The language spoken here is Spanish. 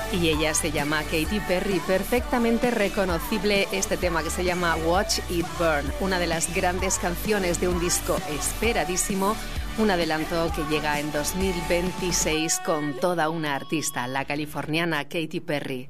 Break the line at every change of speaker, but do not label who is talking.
Y ella se llama Katy Perry, perfectamente reconocible este tema que se llama Watch It Burn, una de las grandes canciones de un disco esperadísimo, un adelanto que llega en 2026 con toda una artista, la californiana Katy Perry.